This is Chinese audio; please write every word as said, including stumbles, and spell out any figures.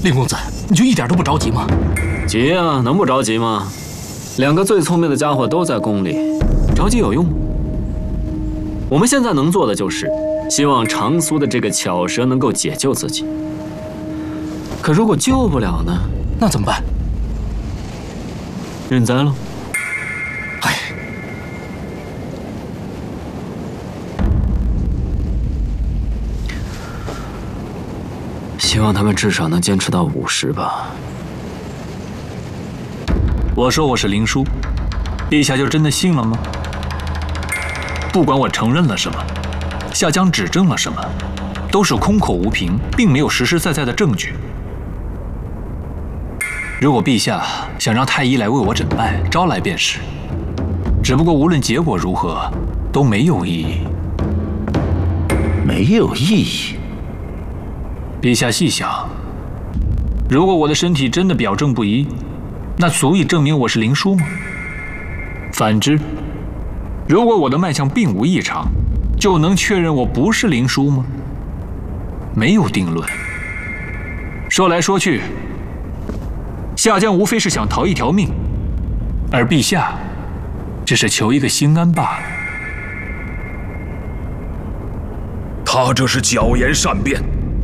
令公子，你就一点都不着急吗？ 急啊，能不着急吗？两个最聪明的家伙都在宫里，着急有用吗？我们现在能做的就是，希望长苏的这个巧蛇能够解救自己。可如果救不了呢？ 那怎么办？ 认栽喽。 哎。 希望他们至少能坚持到五十吧。 我说我是灵枢，陛下就真的信了吗？不管我承认了什么，下江指证了什么，都是空口无凭，并没有实实在在的证据。如果陛下想让太医来为我诊脉，招来便是。只不过无论结果如何，都没有意义。 没有意义。 陛下细想，如果我的身体真的表证不一，那足以证明我是灵枢吗？反之，如果我的脉象并无异常，就能确认我不是灵枢吗？没有定论。说来说去，下江无非是想逃一条命，而陛下只是求一个心安罢了。 他这是巧言善辩。